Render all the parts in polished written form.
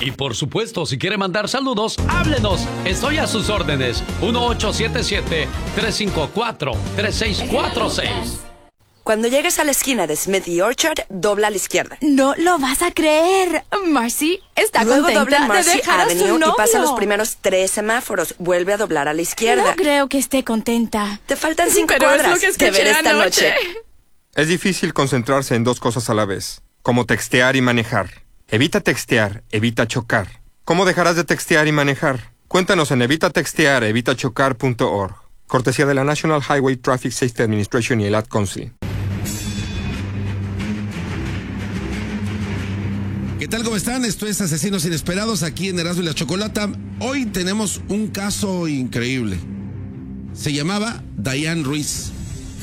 Y por supuesto, si quiere mandar saludos, háblenos. Estoy a sus órdenes. 1877-354-3646. Cuando llegues a la esquina de Smith y Orchard, dobla a la izquierda. No lo vas a creer. Marcy está Luego contenta dobla en Marcy de dejar Avenue a su novio. y pasa los primeros 3 semáforos. Vuelve a doblar a la izquierda. No creo que esté contenta. Te faltan 5 Pero cuadras. es lo que Te veré escuché esta anoche. noche. Es difícil concentrarse en dos cosas a la vez, como textear y manejar. Evita textear, evita chocar. ¿Cómo dejarás de textear y manejar? Cuéntanos en evitatextear.evitachocar.org. Cortesía de la National Highway Traffic Safety Administration y el Ad Council. ¿Qué tal? ¿Cómo están? Esto es Asesinos Inesperados aquí en Erasmo y la Chocolata. Hoy tenemos un caso increíble. Se llamaba Diane Ruiz,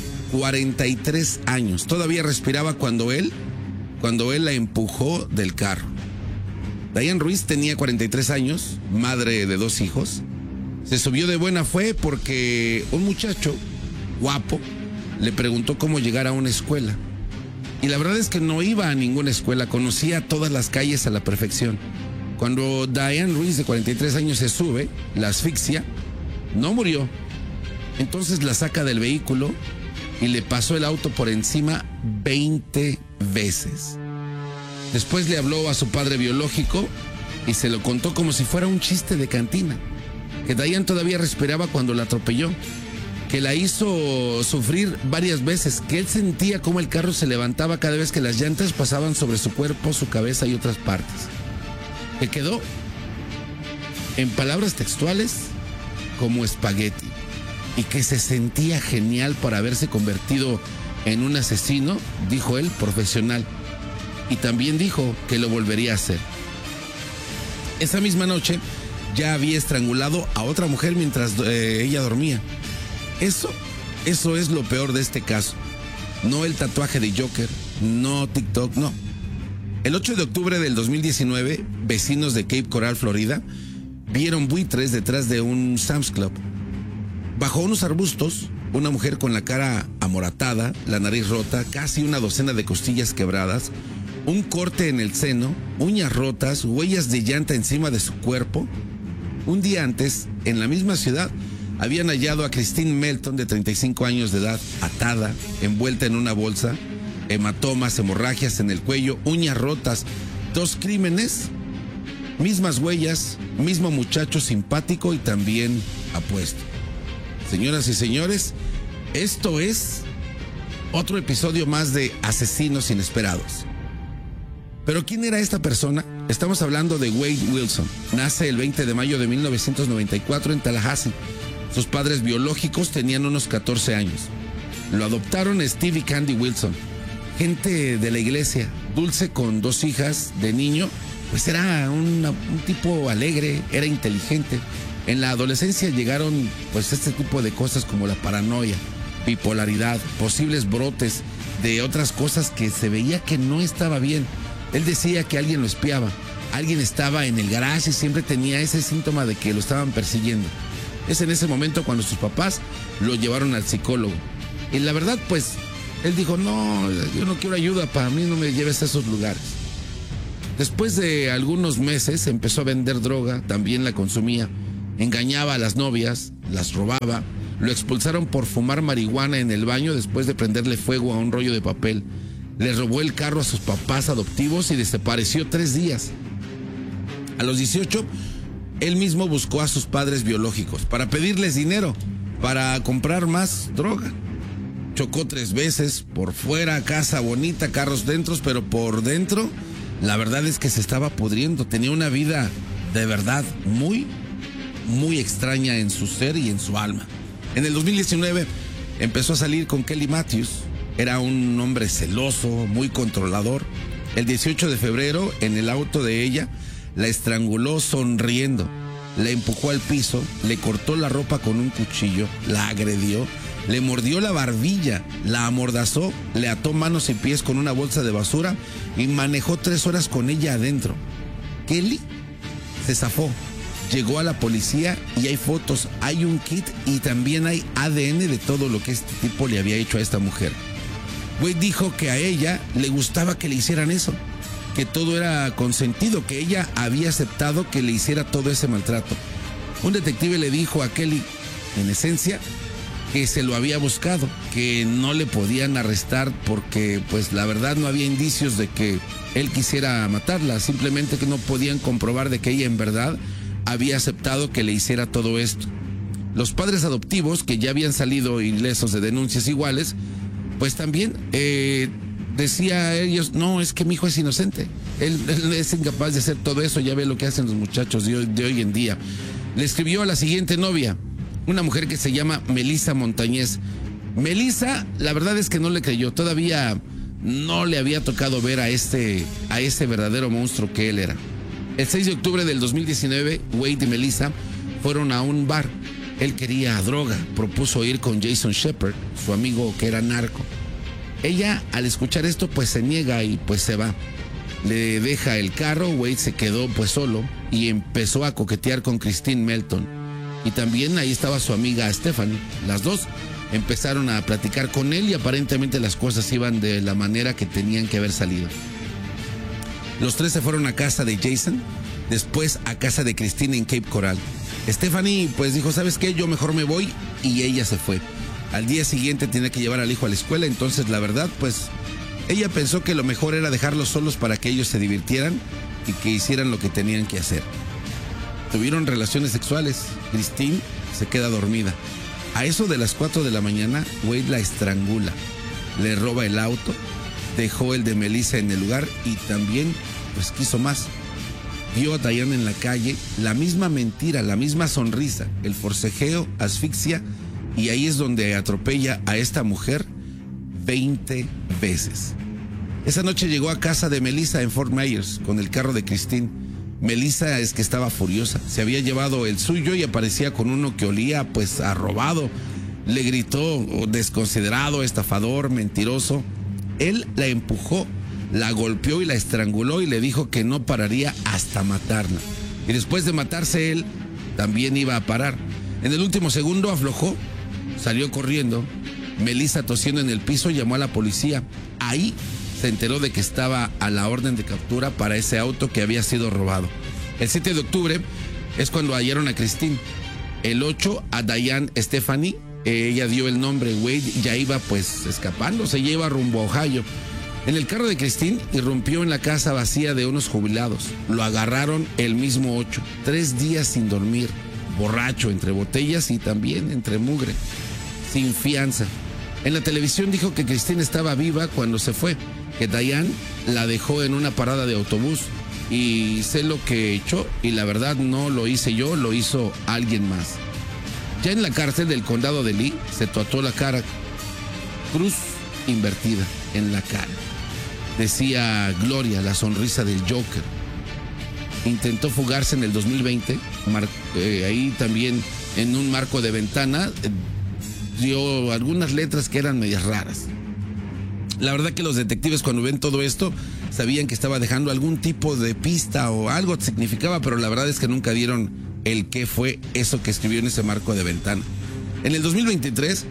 43 años. Todavía respiraba cuando él la empujó del carro. Diane Ruiz tenía 43 años, madre de 2 hijos. Se subió de buena fe porque un muchacho guapo le preguntó cómo llegar a una escuela. Y la verdad es que no iba a ninguna escuela, conocía todas las calles a la perfección. Cuando Diane Ruiz, de 43 años, se sube, la asfixia, no murió. Entonces la saca del vehículo y le pasó el auto por encima 20 veces. Después le habló a su padre biológico y se lo contó como si fuera un chiste de cantina. Que Diane todavía respiraba cuando la atropelló. Que la hizo sufrir varias veces, que él sentía cómo el carro se levantaba cada vez que las llantas pasaban sobre su cuerpo, su cabeza y otras partes. Que quedó, en palabras textuales, como espagueti, y que se sentía genial por haberse convertido en un asesino, dijo él, profesional, y también dijo que lo volvería a hacer. Esa misma noche ya había estrangulado a otra mujer mientras ella dormía. Eso es lo peor de este caso. No el tatuaje de Joker, no TikTok, no. El 8 de octubre del 2019, vecinos de Cape Coral, Florida, vieron buitres detrás de un Sam's Club. Bajo unos arbustos, una mujer con la cara amoratada, la nariz rota, casi una docena de costillas quebradas, un corte en el seno, uñas rotas, huellas de llanta encima de su cuerpo. Un día antes, en la misma ciudad, habían hallado a Christine Melton, de 35 años de edad, atada, envuelta en una bolsa, hematomas, hemorragias en el cuello, uñas rotas. 2 crímenes, mismas huellas, mismo muchacho simpático y también apuesto. Señoras y señores, esto es otro episodio más de Asesinos Inesperados. ¿Pero quién era esta persona? Estamos hablando de Wade Wilson. Nace el 20 de mayo de 1994 en Tallahassee. Sus padres biológicos tenían unos 14 años. Lo adoptaron Steve y Candy Wilson. Gente de la iglesia, dulce con 2 hijas de niño, pues era un tipo alegre, era inteligente. En la adolescencia llegaron pues este tipo de cosas como la paranoia, bipolaridad, posibles brotes de otras cosas que se veía que no estaba bien. Él decía que alguien lo espiaba, alguien estaba en el garage y siempre tenía ese síntoma de que lo estaban persiguiendo. Es en ese momento cuando sus papás lo llevaron al psicólogo. Y la verdad, pues, él dijo, no, yo no quiero ayuda, para mí no me lleves a esos lugares. Después de algunos meses empezó a vender droga, también la consumía. Engañaba a las novias, las robaba. Lo expulsaron por fumar marihuana en el baño después de prenderle fuego a un rollo de papel. Le robó el carro a sus papás adoptivos y desapareció 3 días. A los 18... él mismo buscó a sus padres biológicos para pedirles dinero para comprar más droga. Chocó 3 veces, por fuera, casa bonita, carros dentro, pero por dentro, la verdad es que se estaba pudriendo. Tenía una vida de verdad muy, muy extraña en su ser y en su alma. En el 2019 empezó a salir con Kelly Matthews. Era un hombre celoso, muy controlador. El 18 de febrero, en el auto de ella, la estranguló sonriendo, la empujó al piso, le cortó la ropa con un cuchillo, la agredió, le mordió la barbilla, la amordazó, le ató manos y pies con una bolsa de basura y manejó 3 horas con ella adentro. Kelly se zafó, llegó a la policía y hay fotos, hay un kit y también hay ADN de todo lo que este tipo le había hecho a esta mujer. Wade dijo que a ella le gustaba que le hicieran eso, que todo era consentido, que ella había aceptado que le hiciera todo ese maltrato. Un detective le dijo a Kelly, en esencia, que se lo había buscado, que no le podían arrestar porque pues la verdad no había indicios de que él quisiera matarla, simplemente que no podían comprobar de que ella en verdad había aceptado que le hiciera todo esto. Los padres adoptivos, que ya habían salido ilesos de denuncias iguales, pues también decía a ellos, no, es que mi hijo es inocente, él es incapaz de hacer todo eso, ya ve lo que hacen los muchachos de hoy en día. Le escribió a la siguiente novia, una mujer que se llama Melissa Montañez. Melissa, la verdad es que no le creyó, todavía no le había tocado ver a ese verdadero monstruo que él era. El 6 de octubre del 2019, Wade y Melissa fueron a un bar. Él quería droga, propuso ir con Jason Shepard, su amigo que era narco. Ella, al escuchar esto, pues se niega y pues se va. Le deja el carro, Wade se quedó pues solo y empezó a coquetear con Christine Melton. Y también ahí estaba su amiga Stephanie. Las dos empezaron a platicar con él y aparentemente las cosas iban de la manera que tenían que haber salido. Los tres se fueron a casa de Jason, después a casa de Christine en Cape Coral. Stephanie pues dijo, ¿sabes qué? Yo mejor me voy, y ella se fue. Al día siguiente tenía que llevar al hijo a la escuela, entonces la verdad pues ella pensó que lo mejor era dejarlos solos para que ellos se divirtieran y que hicieran lo que tenían que hacer. Tuvieron relaciones sexuales. Christine se queda dormida. A eso de las 4 de la mañana, Wade la estrangula, le roba el auto, dejó el de Melissa en el lugar y también pues quiso más. Vio a Diane en la calle, la misma mentira, la misma sonrisa, el forcejeo, asfixia, y ahí es donde atropella a esta mujer 20 veces. Esa noche llegó a casa de Melissa en Fort Myers con el carro de Christine. Melissa es que estaba furiosa, se había llevado el suyo y aparecía con uno que olía pues a robado. Le gritó desconsiderado, estafador, mentiroso. Él la empujó, la golpeó y la estranguló y le dijo que no pararía hasta matarla. Y después de matarse él, también iba a parar. En el último segundo aflojó, salió corriendo. Melissa, tosiendo en el piso, llamó a la policía. Ahí se enteró de que estaba a la orden de captura para ese auto que había sido robado. El 7 de octubre es cuando hallaron a Christine. El 8 a Diane Stephanie, ella dio el nombre. Wade ya iba pues escapando, se lleva rumbo a Ohio. En el carro de Christine irrumpió en la casa vacía de unos jubilados. Lo agarraron el mismo 8, 3 días sin dormir, borracho, entre botellas y también entre mugre, sin fianza. En la televisión dijo que Christine estaba viva cuando se fue, que Diane la dejó en una parada de autobús y sé lo que echó y la verdad no lo hice yo, lo hizo alguien más. Ya en la cárcel del condado de Lee se tatuó la cara, cruz invertida en la cara. Decía Gloria, la sonrisa del Joker. Intentó fugarse en el 2020, ahí también en un marco de ventana, dio algunas letras que eran medias raras. La verdad que los detectives cuando ven todo esto sabían que estaba dejando algún tipo de pista o algo que significaba, pero la verdad es que nunca dieron el qué fue eso que escribió en ese marco de ventana. En el 2023,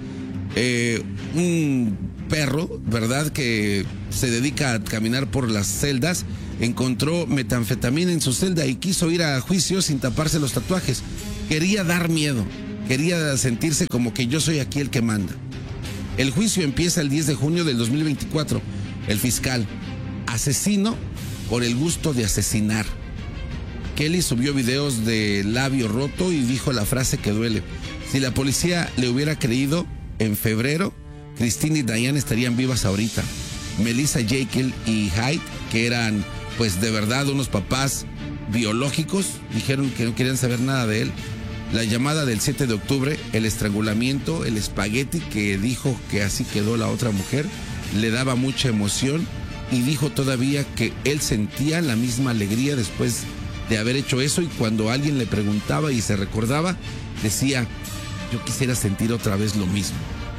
un perro, ¿verdad?, que se dedica a caminar por las celdas, encontró metanfetamina en su celda y quiso ir a juicio sin taparse los tatuajes. Quería dar miedo, quería sentirse como que yo soy aquí el que manda. El juicio empieza el 10 de junio del 2024. El fiscal, asesino por el gusto de asesinar. Kelly subió videos de labio roto y dijo la frase que duele. Si la policía le hubiera creído, en febrero, Christine y Diane estarían vivas ahorita. Melissa, Jekyll y Hyde, que eran pues de verdad unos papás biológicos, dijeron que no querían saber nada de él. La llamada del 7 de octubre, el estrangulamiento, el espagueti que dijo que así quedó la otra mujer, le daba mucha emoción y dijo todavía que él sentía la misma alegría después de haber hecho eso y cuando alguien le preguntaba y se recordaba, decía, yo quisiera sentir otra vez lo mismo.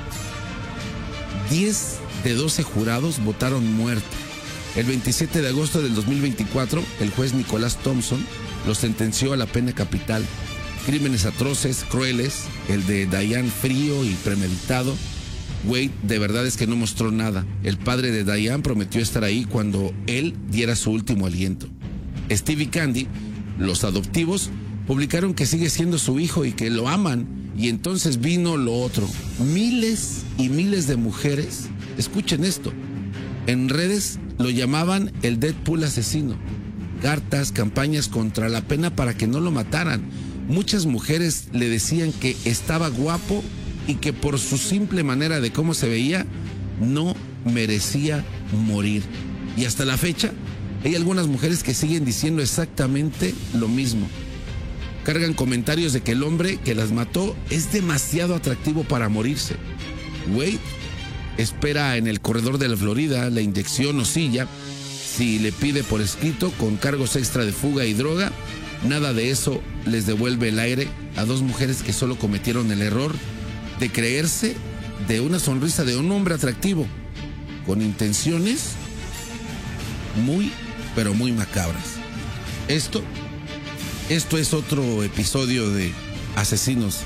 10 de 12 jurados votaron muerte. El 27 de agosto del 2024, el juez Nicholas Thompson lo sentenció a la pena capital. Crímenes atroces, crueles, el de Diane frío y premeditado, Wade de verdad es que no mostró nada. El padre de Diane prometió estar ahí cuando él diera su último aliento. Steve y Candy, los adoptivos, publicaron que sigue siendo su hijo y que lo aman. Y entonces vino lo otro. Miles y miles de mujeres, escuchen esto, en redes lo llamaban el Deadpool asesino. Cartas, campañas contra la pena para que no lo mataran. Muchas mujeres le decían que estaba guapo y que por su simple manera de cómo se veía, no merecía morir. Y hasta la fecha, hay algunas mujeres que siguen diciendo exactamente lo mismo. Cargan comentarios de que el hombre que las mató es demasiado atractivo para morirse. Wade espera en el corredor de la Florida la inyección o silla. Si le pide por escrito con cargos extra de fuga y droga, nada de eso les devuelve el aire a dos mujeres que solo cometieron el error de creerse de una sonrisa de un hombre atractivo, con intenciones muy, pero muy macabras. Esto es otro episodio de Asesinos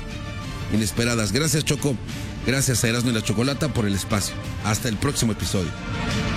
Inesperadas. Gracias, Choco. Gracias a Erasmo y la Chocolata por el espacio. Hasta el próximo episodio.